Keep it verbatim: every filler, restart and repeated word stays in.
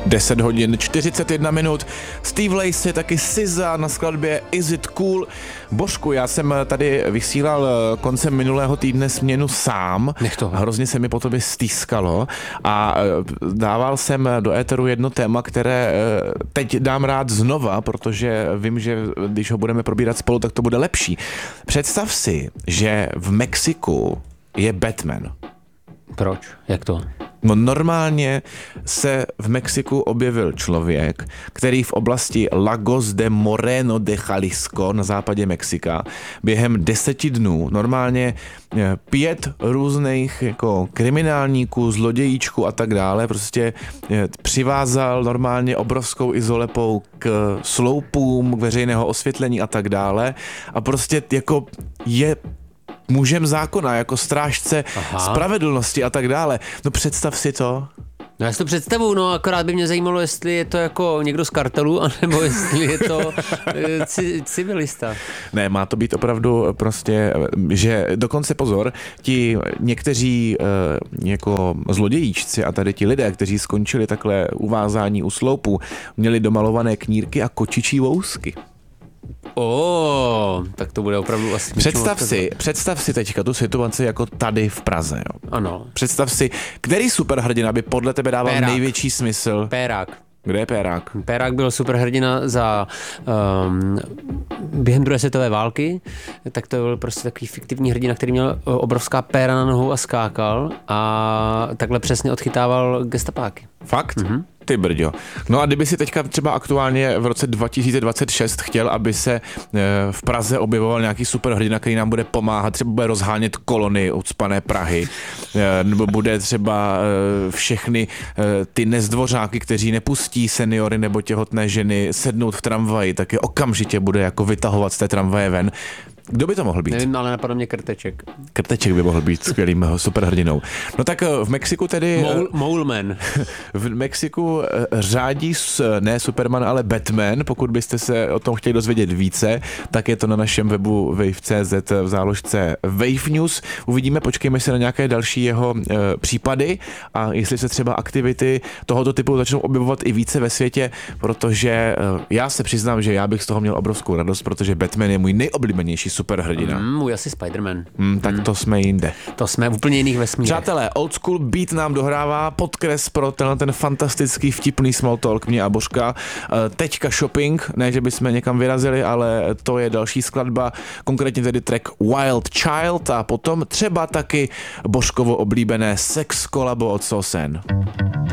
deset hodin čtyřicet jedna minut. Steve Lacy, taky S Z A na skladbě Is It Cool. Božku, já jsem tady vysílal koncem minulého týdne směnu sám. Nech toho. Hrozně se mi po tobě stýskalo a dával jsem do éteru jedno téma, které teď dám rád znova, protože vím, že když ho budeme probírat spolu, tak to bude lepší. Představ si, že v Mexiku je Batman. Proč? Jak to? No normálně se v Mexiku objevil člověk, který v oblasti Lagos de Moreno de Jalisco na západě Mexika během deseti dnů normálně pět různých jako kriminálníků, zlodějíčků a tak dále prostě přivázal normálně obrovskou izolepou k sloupům, k veřejného osvětlení a tak dále a prostě jako je mužem zákona, jako strážce Aha. spravedlnosti a tak dále. No představ si to. No já si to představu, no akorát by mě zajímalo, jestli je to jako někdo z kartelu, anebo jestli je to c- civilista. Ne, má to být opravdu prostě, že dokonce pozor, ti někteří jako zlodějíčci a tady ti lidé, kteří skončili takhle uvázání u sloupu, měli domalované knírky a kočičí vousky. Oh, tak to bude opravdu asi... Představ si, představ si teďka tu situaci jako tady v Praze. Jo. Ano. Představ si, který superhrdina by podle tebe dával Pérák. největší smysl? Pérák. Kde je Pérák? Pérák byl superhrdina za um, během druhé světové války, tak to byl prostě takový fiktivní hrdina, který měl obrovská péra na nohou a skákal a takhle přesně odchytával gestapáky. Fakt? Mm-hmm. Ty brďo. No a kdyby si teďka třeba aktuálně v roce dva tisíce dvacet šest chtěl, aby se v Praze objevoval nějaký superhrdina, který nám bude pomáhat, třeba bude rozhánět kolony ucpané Prahy, nebo bude třeba všechny ty nezdvořáky, kteří nepustí seniory nebo těhotné ženy sednout v tramvaji, tak je okamžitě bude jako vytahovat z té tramvaje ven. Kdo by to mohl být? Nevím, ale napadlo mě Krteček. Krteček by mohl být skvělým superhrdinou. No tak v Mexiku tedy... Mole, Moleman. V Mexiku řádí ne Superman, ale Batman. Pokud byste se o tom chtěli dozvědět více, tak je to na našem webu wave tečka cé zet v záložce Wave News. Uvidíme, počkejme se na nějaké další jeho e, případy a jestli se třeba aktivity tohoto typu začnou objevovat i více ve světě, protože e, já se přiznám, že já bych z toho měl obrovskou radost, protože Batman je můj nejoblíbenější superhrdina. Mm, můj asi Spider-Man. Mm, tak mm. to jsme jinde. To jsme v úplně jiných vesmírech. Přátelé, Old School Beat nám dohrává podkres pro tenhle ten fantastický vtipný small talk mě a Božka. Teďka shopping, ne, že bychom někam vyrazili, ale to je další skladba, konkrétně tedy track Wild Child a potom třeba taky Božkovo oblíbené sex kolabo od Sosen.